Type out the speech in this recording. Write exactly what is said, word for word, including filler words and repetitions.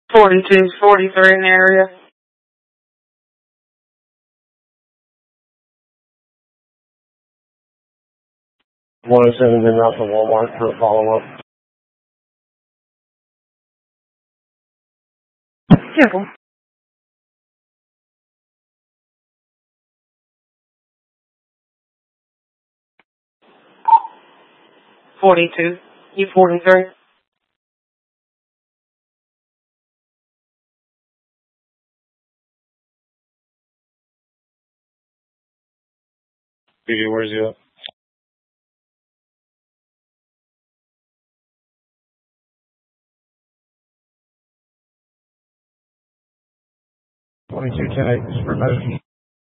forty-two, forty-three in the area. one oh seven's en route to Walmart for a follow-up. Careful. forty-two, U forty-three. B J, where's you at? twenty-two ten eight is for motion.